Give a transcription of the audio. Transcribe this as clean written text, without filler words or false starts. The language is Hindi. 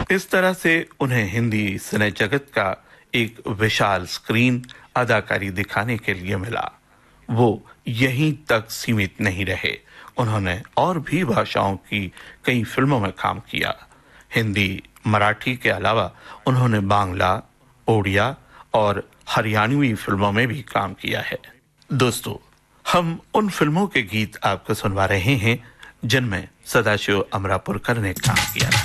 इस तरह से उन्हें हिंदी सिने जगत का एक विशाल स्क्रीन अदाकारी दिखाने के लिए मिला। वो यहीं तक सीमित नहीं रहे, उन्होंने और भी भाषाओं की कई फिल्मों में काम किया। हिंदी, मराठी के अलावा उन्होंने बांग्ला, ओडिया और हरियाणवी फिल्मों में भी काम किया है। दोस्तों, हम उन फिल्मों के गीत आपको सुनवा रहे हैं जिनमें सदाशिव अमरापुरकर ने काम किया था।